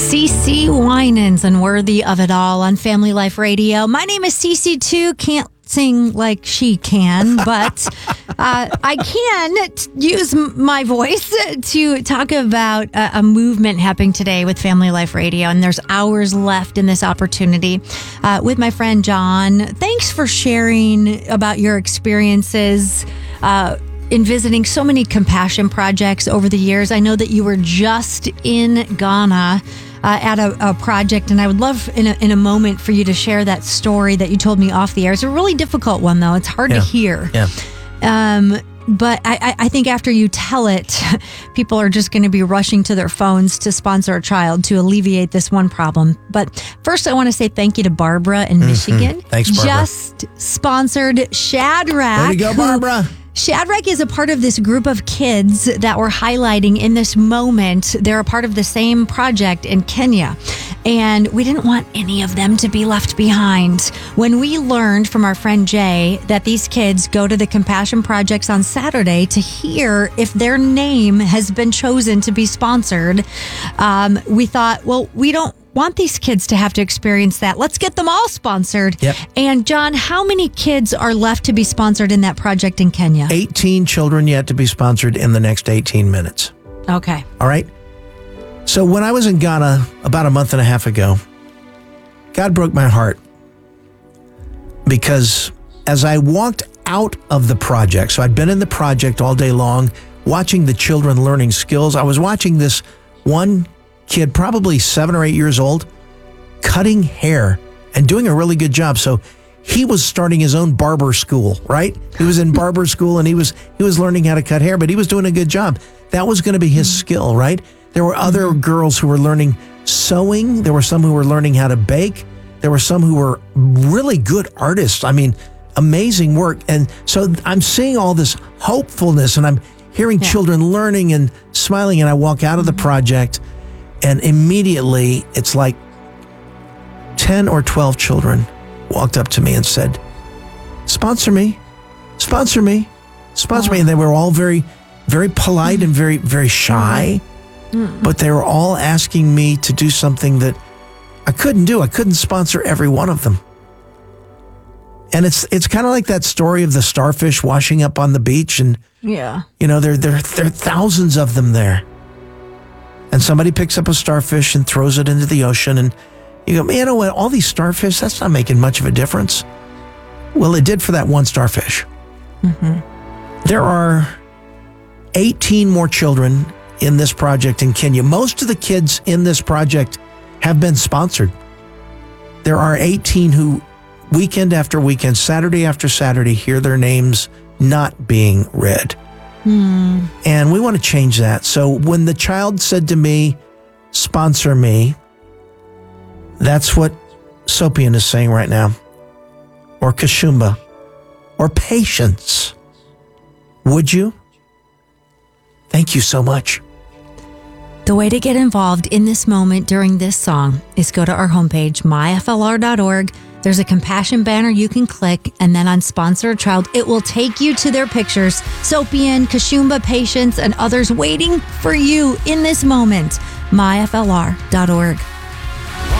CeCe Winans and Worthy of It All on Family Life Radio. My name is CeCe too. Can't sing like she can, but I can use my voice to talk about a movement happening today with Family Life Radio. And there's hours left in this opportunity with my friend John. Thanks for sharing about your experiences in visiting so many compassion projects over the years. I know that you were just in Ghana at a project, and I would love in a moment for you to share that story that you told me off the air. It's a really difficult one, though. It's hard to hear. Yeah. But I think after you tell it, people are just going to be rushing to their phones to sponsor a child to alleviate this one problem. But first, I want to say thank you to Barbara in Michigan. Thanks, Barbara. Just sponsored Shadrach. Way to go, Barbara. Shadrach is a part of this group of kids that we're highlighting in this moment. They're a part of the same project in Kenya, and we didn't want any of them to be left behind. When we learned from our friend Jay that these kids go to the Compassion Projects on Saturday to hear if their name has been chosen to be sponsored, we thought, well, we don't want these kids to have to experience that. Let's get them all sponsored. Yep. And John, how many kids are left to be sponsored in that project in Kenya? 18 children yet to be sponsored in the next 18 minutes. Okay. All right. So when I was in Ghana about a month and a half ago, God broke my heart because as I walked out of the project, so I'd been in the project all day long, watching the children learning skills. I was watching this one kid, probably 7 or 8 years old, cutting hair and doing a really good job. So he was starting his own barber school, right? He was in barber school and he was learning how to cut hair, but he was doing a good job. That was going to be his skill, right? There were other girls who were learning sewing. There were some who were learning how to bake. There were some who were really good artists. I mean, amazing work. And so I'm seeing all this hopefulness and I'm hearing children learning and smiling, and I walk out of the project and immediately it's like 10 or 12 children walked up to me and said, sponsor me, sponsor me, sponsor me. And they were all very, very polite and very, very shy, but they were all asking me to do something that I couldn't do. I couldn't sponsor every one of them. And it's kind of like that story of the starfish washing up on the beach, and you know, there are thousands of them there. And somebody picks up a starfish and throws it into the ocean, and you go, man, you know what? All these starfish, that's not making much of a difference. Well, it did for that one starfish. There are 18 more children in this project in Kenya. Most of the kids in this project have been sponsored. There are 18 who, weekend after weekend, Saturday after Saturday, hear their names not being read. And we want to change that. So when the child said to me, sponsor me, that's what Sopian is saying right now. Or Kashumba. Or Patience. Would you? Thank you so much. The way to get involved in this moment during this song is go to our homepage, myflr.org. There's a compassion banner you can click, and then on Sponsor a Child, it will take you to their pictures. Sopian, Kashumba, Patience, and others waiting for you in this moment. myflr.org.